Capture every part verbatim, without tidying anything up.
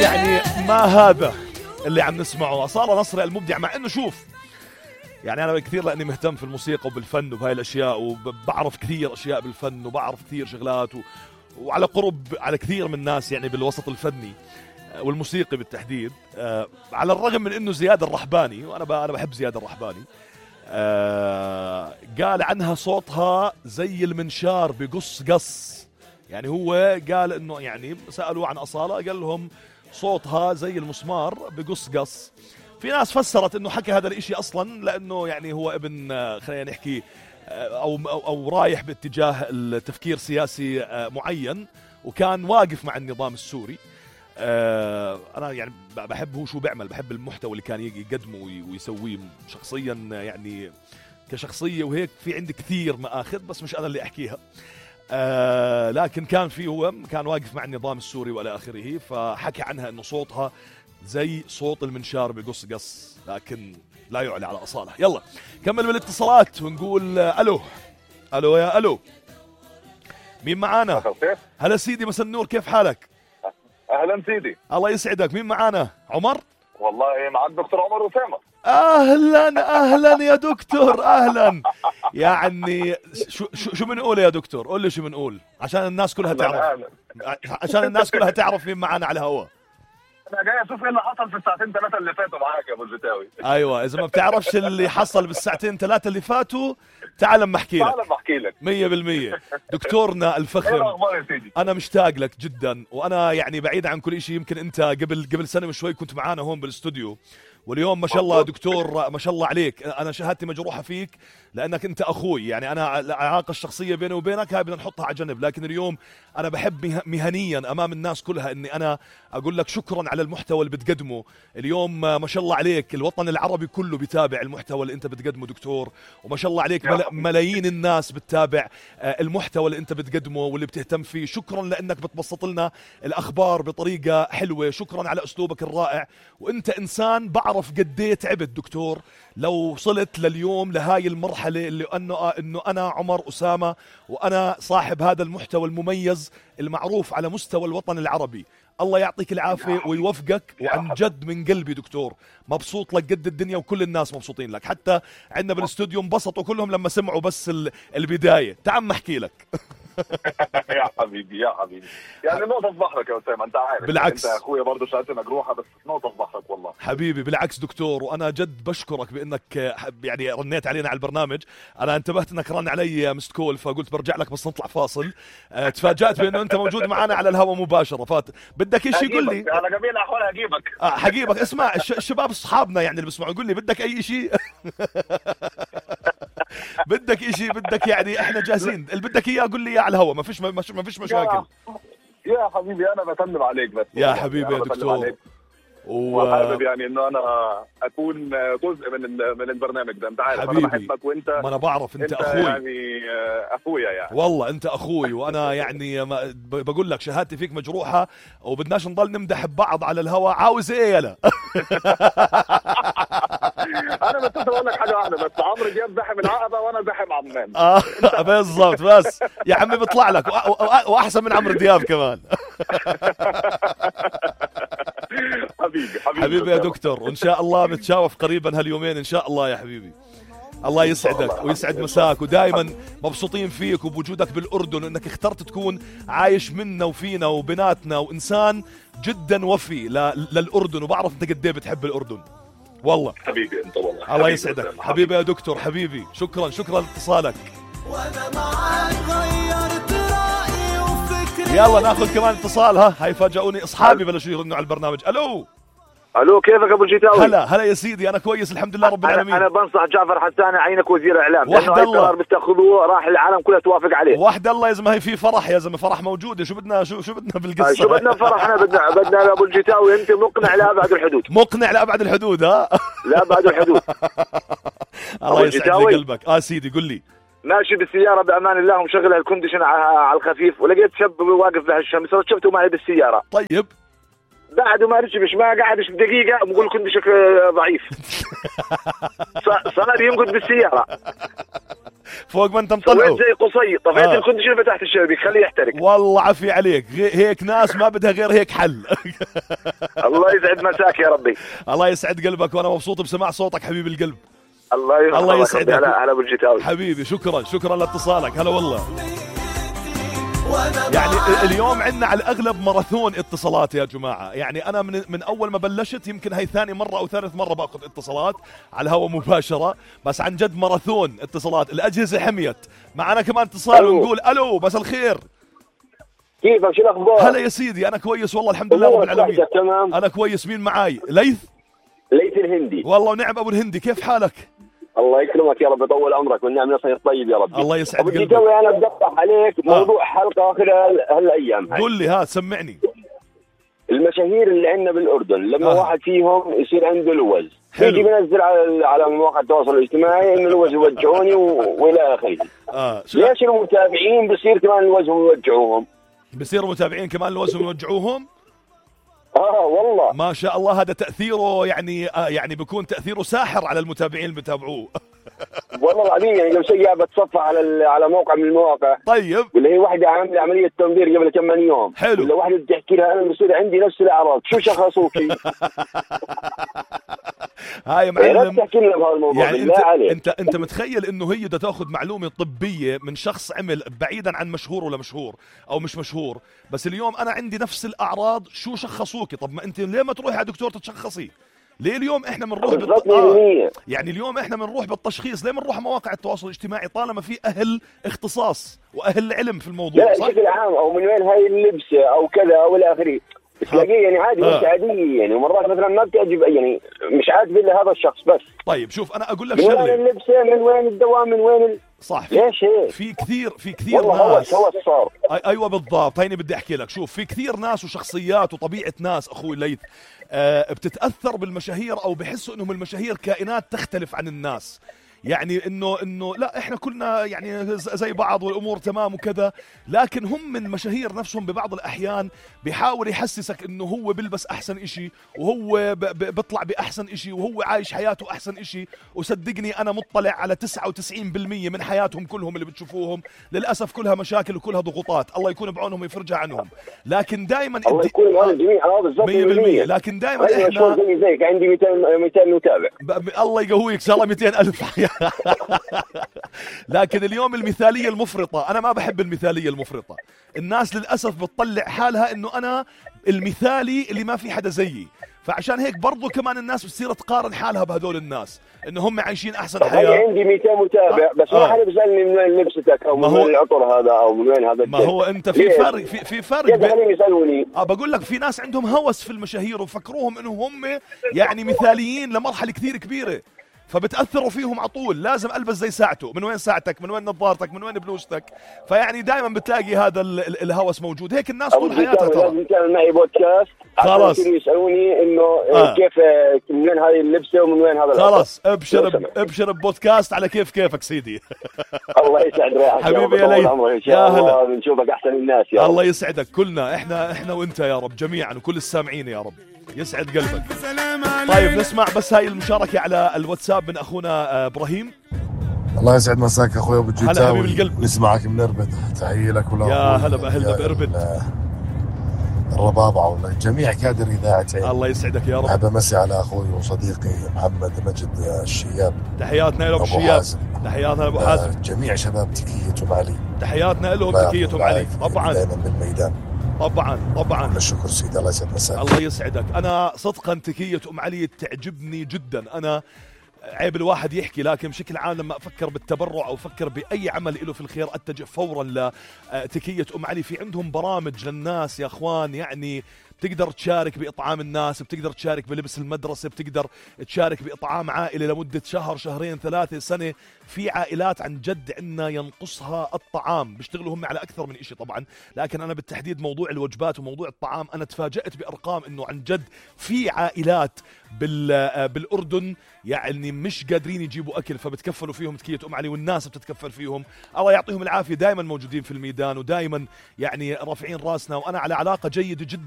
يعني ما هذا اللي عم نسمعه. أصالة نصري المبدع، مع انه شوف يعني انا كثير لاني مهتم في الموسيقى وبالفن وبهاي الاشياء وبعرف كثير اشياء بالفن وبعرف كثير شغلات و... وعلى قرب على كثير من الناس يعني بالوسط الفني والموسيقي بالتحديد. آه على الرغم من انه زياد الرحباني، وانا ب... انا بحب زياد الرحباني، آه قال عنها صوتها زي المنشار بقص قص. يعني هو قال انه يعني سألوا عن أصالة قال لهم صوتها زي المسمار بقص قص. في ناس فسرت انه حكى هذا الاشي اصلا لانه يعني هو ابن خلينا نحكي او او, أو رايح باتجاه التفكير سياسي معين وكان واقف مع النظام السوري. انا يعني بحب هو شو بيعمل، بحب المحتوى اللي كان يقدمه ويسويه شخصيا يعني كشخصية وهيك. في عندي كثير مآخذ بس مش انا اللي احكيها. آه لكن كان في هو كان واقف مع النظام السوري والى اخره، فحكى عنها انه صوتها زي صوت المنشار بقص قص، لكن لا يعلى على أصالة. يلا كمل بالاتصالات ونقول الو. الو يا الو، مين معانا؟ هلا سيدي، مساء النور، كيف حالك؟ اهلا سيدي، الله يسعدك. مين معانا؟ عمر؟ والله معك دكتور عمر أسامة. اهلا اهلا يا دكتور، اهلا. يعني شو شو شو بنقول يا دكتور؟ قول لي شو بنقول عشان الناس كلها تعرف. أهلا. عشان الناس كلها تعرف مين معانا على الهواء. انا جاي اشوف ايه اللي حصل في الساعتين ثلاثه اللي فاتوا معاك يا ابو الجتاوي. ايوه، اذا ما بتعرفش اللي حصل بالساعتين ثلاثه اللي فاتوا تعال اما احكي لك. تعال اما احكي لك مية بالمية. دكتورنا الفخم، ايه الاخبار يا سيدي؟ انا مشتاق لك جدا، وانا يعني بعيد عن كل شيء. يمكن انت قبل قبل سنه وشوي كنت معانا هون بالاستوديو، واليوم ما شاء الله دكتور ما شاء الله عليك. انا شهادتي مجروحه فيك لانك انت اخوي. يعني انا العلاقه الشخصيه بيني وبينك هاي بدنا نحطها على جنب، لكن اليوم انا بحب مهنيا امام الناس كلها اني انا اقول لك شكرا على المحتوى اللي بتقدمه اليوم. ما شاء الله عليك، الوطن العربي كله بيتابع المحتوى اللي انت بتقدمه دكتور، وما شاء الله عليك مل... ملايين الناس بتتابع المحتوى اللي انت بتقدمه واللي بتهتم فيه. شكرا لانك بتبسط لنا الاخبار بطريقه حلوه، شكرا على اسلوبك الرائع. وانت انسان بعرف قد ايه تعبت دكتور لو وصلت لليوم لهاي المرحله اللي انه انه انا عمر أسامة وانا صاحب هذا المحتوى المميز المعروف على مستوى الوطن العربي. الله يعطيك العافيه ويوفقك، وعن جد من قلبي دكتور مبسوط لك قد الدنيا، وكل الناس مبسوطين لك. حتى عندنا بالاستوديو انبسطوا كلهم لما سمعوا بس البدايه. تعال احكي لك. يا حبيبي يا حبيبي، يعني نقطة في بحرك يا أسامة، أنت عارف. بالعكس أنت أخويا برضه شهادتي مجروحة، بس نقطة في بحرك والله حبيبي. بالعكس دكتور، وأنا جد بشكرك بأنك يعني رنيت علينا على البرنامج. أنا انتبهت أنك رن علي مست كول، فقلت برجع لك بس نطلع فاصل. أه تفاجأت بأنه أنت موجود معنا على الهواء مباشرة. فات بدك إيش يقول لي؟ على جميع الأحوال هجيبك. أه حجيبك. اسمع الشباب أصحابنا يعني اللي بيسمعوا، يقول لي بدك أي شيء. بدك إشي، بدك يعني احنا جاهزين. اللي بدك اياه قول لي اياه على الهواء، ما فيش ما فيش مشاكل. يا حبيبي انا بسلم عليك بس يا حبيبي يا دكتور، وحابب يعني انه انا اكون جزء من من البرنامج ده. انت عارف انا بحبك، وانت ما انا بعرف انت, انت اخوي يعني اخويا يعني. والله انت اخوي، وانا يعني بقول لك شهادتي فيك مجروحه، وبدناش نضل نمدح ببعض على الهواء. عاوز ايه يلا؟ انا بس اقول لك حاجه واحده بس، عمرو دياب زاحم العقبه وانا زاحم عمان. اه بالضبط. بس يا عمي بيطلع لك واحسن من عمرو دياب كمان. حبيبي حبيبي حبيبي يا دكتور، وان شاء الله بتشاوف قريبا هاليومين ان شاء الله يا حبيبي. الله يسعدك ويسعد مساك، ودائما مبسوطين فيك وبوجودك بالاردن، وانك اخترت تكون عايش منا وفينا وبناتنا، وانسان جدا وفي للاردن، وبعرف انت قد ايه بتحب الاردن والله. حبيبي انت والله. الله يسعدك حبيبي يا دكتور. حبيبي شكرا شكرا لاتصالك. وانا معاك غيرت رايي وفكري. يلا ناخذ كمان اتصال. ها هاي فاجئوني اصحابي بلشوا يرنوا على البرنامج. الو الو، كيفك ابو الجيتاوي؟ هلا هلا يا سيدي، انا كويس الحمد لله رب العالمين. انا, أنا بنصح جعفر حسان عينك وزير اعلام، لانه اي قرار بتاخذوه راح العالم كلها توافق عليه. وحد الله يا زلمه، هي في فرح يا زلمه، فرح موجوده. شو بدنا شو شو بدنا بالقصه؟ شو بدنا فرح؟ انا بدنا بدنا ابو الجيتاوي انت مقنع لابعد الحدود. مقنع لابعد الحدود. ها لابعد الحدود. الله يسعد لي قلبك. اه سيدي قل لي. ماشي بالسياره بامان الله ومشغل الكونديشن على الخفيف، ولقيت شاب واقف بهالشمس، ركبته معي بالسياره. طيب بعده ما ركبش، ما قعدش دقيقه بقول كونديشن ضعيف. صار ينقد بالسياره. فوق ما انت مطلعه. سويت زي قصي، طفيت آه. الكونديشن فتحت الشبابيك خليه يحترق. والله عفي عليك، هيك ناس ما بدها غير هيك حل. الله يسعد مساك يا ربي. الله يسعد قلبك، وانا مبسوط بسماع صوتك حبيب القلب. الله يسعدك. الله يسعدك. هلا هلا ابو الجتاوي حبيبي، شكرا شكرا لاتصالك. هلا والله. يعني اليوم عندنا على الأغلب ماراثون اتصالات يا جماعة. يعني أنا من من أول ما بلشت يمكن هاي ثاني مرة أو ثالث مرة باخذ اتصالات على الهواء مباشرة، بس عن جد ماراثون اتصالات. الأجهزة حميت. معنا كمان اتصال ونقول ألو، مساء الخير. كيفك، شو الأخبار؟ هلا يا سيدي، أنا كويس والله الحمد لله رب العالمين. تمام. أنا كويس. مين معاي؟ ليث؟ ليث الهندي. والله ونعم أبو الهندي، كيف حالك؟ الله يكرمك يا رب، يطول عمرك والنعم يصير طيب يا رب. الله يسعد قلبك. بدي توي انا بدقق عليك موضوع آه. حلقه اخر هالايام. قول لي، ها سمعني. المشاهير اللي عندنا بالاردن لما آه. واحد فيهم يصير عنده لوز، يجي بينزل على على مواقع التواصل الاجتماعي انه لوز يوجعوني والى اخره. اه ليش المتابعين بصير كمان لوزهم يوجعوهم؟ بصير متابعين كمان لوزهم يوجعوهم؟ اه والله ما شاء الله. هذا تأثيره يعني آه يعني بيكون تأثيره ساحر على المتابعين اللي بتابعوه. والله العظيم. يعني لو شيء بتصفح على على موقع من المواقع، طيب، ولا هي واحدة عاملة عملية تنظير قبل كم من يوم، حلو، ولا واحدة بتحكي لها انا بصير عندي نفس الاعراض، شو شخصوكي؟ هاي معلم تحكي لنا بهالموضوع يعني انت عليك. انت انت متخيل انه هي بدها تاخذ معلومه طبيه من شخص عمل بعيدا عن مشهور ولا مشهور او مش مشهور، بس اليوم انا عندي نفس الاعراض، شو شخصوكي؟ طب ما انت ليه ما تروحي على دكتور تتشخصي؟ ليه اليوم احنا بنروح بالت... آه. يعني اليوم احنا بنروح بالتشخيص، ليه بنروح مواقع التواصل الاجتماعي طالما في اهل اختصاص واهل علم في الموضوع؟ لا بشكل عام، او من وين هاي اللبسه او كذا او الى اخره، تلاقيه يعني عادي مش عاديه يعني، ومرات مثلا ما بتعجب يعني مش عاجب الا هذا الشخص بس. طيب شوف انا اقول لك شغله، من وين اللبسه، من وين الدواء، من وين ال... صح. ليش هيك؟ في كثير في كثير ناس هو صار. ايوه بالضبط. هيني بدي احكي لك. شوف في كثير ناس وشخصيات وطبيعه ناس اخوي ليث آه بتتاثر بالمشاهير، او بحسوا انهم المشاهير كائنات تختلف عن الناس. يعني انه انه لا احنا كلنا يعني زي بعض والامور تمام وكذا، لكن هم من المشاهير نفسهم ببعض الاحيان بيحاول يحسسك انه هو بيلبس احسن اشي، وهو بيطلع باحسن اشي، وهو عايش حياته احسن اشي. وصدقني انا مطلع على تسعة وتسعين بالمية من حياتهم كلهم اللي بتشوفوهم للاسف كلها مشاكل وكلها ضغوطات، الله يكون بعونهم ويفرجها عنهم. لكن دائما الله يكون بعون الجميع. اه بالضبط مية بالمية. لكن دائما احنا زي زيك عندي مئتين متابع. الله يقويك ان شاء الله مئتين ألف. لكن اليوم المثالية المفرطة، أنا ما بحب المثالية المفرطة. الناس للأسف بتطلع حالها إنه أنا المثالي اللي ما في حدا زيي، فعشان هيك برضو كمان الناس بتصير تقارن حالها بهدول الناس إنه هم عايشين أحسن حياة. أنا عندي مئتين متابع آه. بس ما حدا بيسألني من وين لبستك أو من وين العطر هذا أو من وين هذا. ما هو أنت في فرق في في فرق بين يسألوني. آه بقول لك في ناس عندهم هوس في المشاهير وفكروهم إنه هم يعني مثاليين لمرحلة كثير كبيرة، فبتأثروا فيهم على طول. لازم ألبس زي ساعته، من وين ساعتك، من وين نظارتك، من وين بلوزتك. فيعني دائما بتلاقي هذا الهوس موجود. هيك الناس طول حياتها ترى. لازم تعمل معي بودكاست خلاص يسألوني انه آه. كيف من وين هذه اللبسه ومن وين هذا. خلاص ابشر ابشر ببودكاست على كيف كيفك سيدي. الله يسعد روحك حبيبي يا ليث، يا هلا، بنشوفك احسن الناس يا رب. الله يسعدك. كلنا احنا احنا وانت يا رب جميعا، وكل السامعين يا رب يسعد قلبك. طيب نسمع بس هاي المشاركة على الواتساب من أخونا إبراهيم. الله يسعد مساك أخوي أبو الجيتاوي. هلا القلب، نسمعك من إربد. تحية لك ولا يا هلا بأهلنا بإربد، الربابعة والجميع كادر إذاعة عين. الله يسعدك يا رب. أحب أمسي على أخوي وصديقي محمد مجد الشياب. تحياتنا له أبو الشياب. تحياتنا لأبو حازم. جميع شباب تكية أم علي. تحياتنا لهم تكية أم علي. طبعا دائما بالميدان. طبعا طبعا. كل الشكر سيدي، الله يسعد مساك. الله يسعدك. أنا صدقا تكية أم علي تعجبني جدا. أنا عيب الواحد يحكي، لكن بشكل عام لما أفكر بالتبرع أو أفكر بأي عمل له في الخير أتجه فورا لتكية أم علي. في عندهم برامج للناس يا أخوان، يعني بتقدر تشارك بإطعام الناس، بتقدر تشارك بلبس المدرسة، بتقدر تشارك بإطعام عائلة لمدة شهر شهرين ثلاثة سنة. في عائلات عن جد عنا ينقصها الطعام، بيشتغلوا هم على أكثر من إشي طبعا، لكن أنا بالتحديد موضوع الوجبات وموضوع الطعام أنا تفاجأت بأرقام إنه عن جد في عائلات بالأردن يعني مش قادرين يجيبوا أكل، فبتكفلوا فيهم تكية أم علي، والناس بتتكفل فيهم. الله يعطيهم العافية، دائما موجودين في الميدان ودائما يعني رافعين راسنا، وأنا على علاقة جيدة جدا مع تكية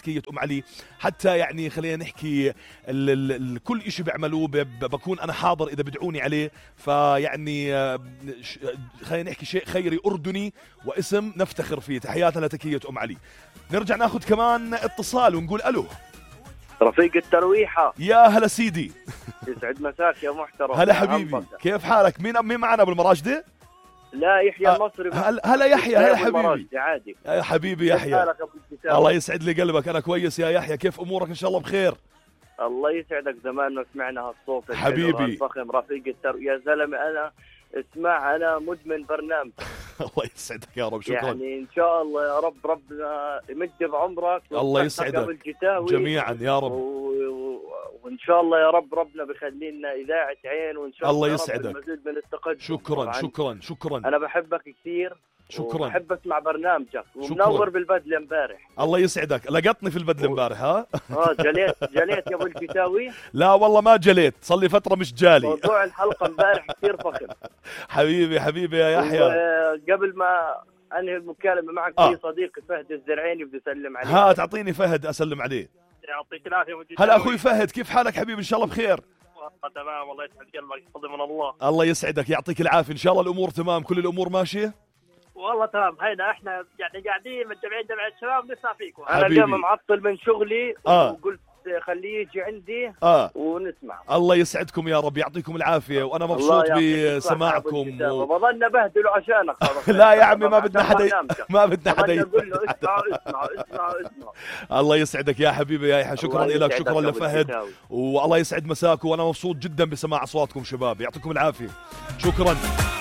تكية أم علي. حتى يعني خلينا نحكي ال ال ال كل إشي بيعملوه بكون أنا حاضر إذا بدعوني عليه. فيعني خلينا نحكي شيء خيري أردني واسم نفتخر فيه. تحياتنا لتكية أم علي. نرجع ناخذ كمان اتصال ونقول ألو. رفيق الترويحة، يا هلا سيدي. يسعد مساك يا محترم. هلا حبيبي، كيف حالك؟ مين مين معنا بالمراجدة؟ لا يحيى المصري. هلا يحيى. هلا حبيبي. عادي يا حبيبي يحيى. الله يسعد لي قلبك. أنا كويس يا يحيى، كيف أمورك؟ إن شاء الله بخير. الله يسعدك، زمان ما سمعنا هالصوت حبيبي الفخم رفيق التر... يا زلمة أنا اسمع، أنا مدمن برنامج. الله يسعدك يا رب. شكرا. يعني إن شاء الله يا رب ربنا يمد بعمرك. الله يسعدك جميعا يا رب. و... وإن شاء الله يا رب ربنا بيخلي لنا إذاعة عين، وإن شاء الله الله يسعدك. المزيد من التقدم. شكرا شكرا شكرا. أنا بحبك كثير. شكرا. بحب اسمع برنامجك ومنور بالبدله امبارح. الله يسعدك. لقطني في البدله امبارح. ها اه جليت جليت يا ابو الكتاوي. لا والله ما جليت، صار لي فتره مش جالي. موضوع الحلقه امبارح كثير فخم. حبيبي حبيبي يا يحيى. قبل ما انهي المكالمه معك آه. في صديقي فهد الزرعيني بدي اسلم عليه. ها تعطيني فهد اسلم عليه. يعطيك العافيه. هلا اخوي فهد، كيف حالك حبيبي؟ ان شاء الله بخير. تمام والله يسعد قلبك، فضل من الله. الله يسعدك، يعطيك العافيه. ان شاء الله الامور تمام، كل الامور ماشيه والله تمام. هينا احنا يعني قاعدين متابعين جمعية الشباب نسمع فيكم. انا اليوم معطل من شغلي آه. وقلت خليه يجي عندي آه. ونسمع. الله يسعدكم يا رب، يعطيكم العافيه، وانا مبسوط بسماعكم. و... وبضلنا بهدلوا عشانك. لا يا عمي ما بدنا حدا ما بدنا حدا نقول له اسمعوا اسمعوا اسمعوا اسمعوا. الله يسعدك يا حبيبي يا يحيى، شكرا لك، شكرا لفهد، والله يسعد مساكم، وانا مبسوط جدا بسماع اصواتكم شباب، يعطيكم العافيه. شكرا.